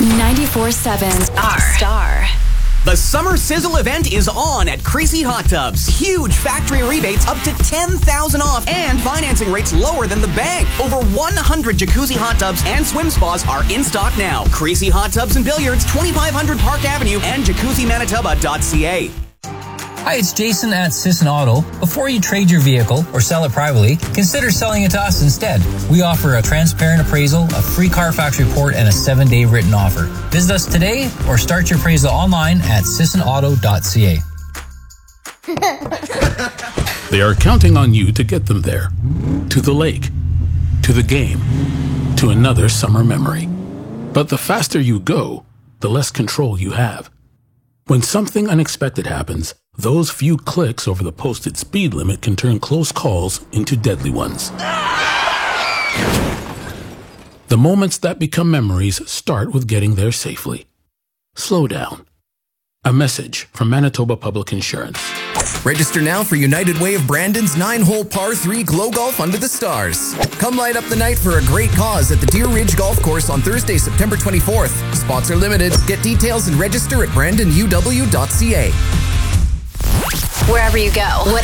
94.7 Star. The Summer Sizzle event is on at Crazy Hot Tubs. Huge factory rebates up to $10,000 off and financing rates lower than the bank. Over 100 jacuzzi hot tubs and swim spas are in stock now. Crazy Hot Tubs and Billiards, 2500 Park Avenue and jacuzzimanitoba.ca. Hi, it's Jason at Sisson Auto. Before you trade your vehicle or sell it privately, consider selling it to us instead. We offer a transparent appraisal, a free Carfax report, and a 7-day written offer. Visit us today or start your appraisal online at sissonauto.ca. They are counting on you to get them there. To the lake, to the game, to another summer memory. But the faster you go, the less control you have. When something unexpected happens, those few clicks over the posted speed limit can turn close calls into deadly ones. The moments that become memories start with getting there safely. Slow down. A message from Manitoba Public Insurance. Register now for United Way of Brandon's 9-hole par 3 Glow Golf Under the Stars. Come light up the night for a great cause at the Deer Ridge Golf Course on Thursday, September 24th. Spots are limited. Get details and register at brandonuw.ca. Wherever you go,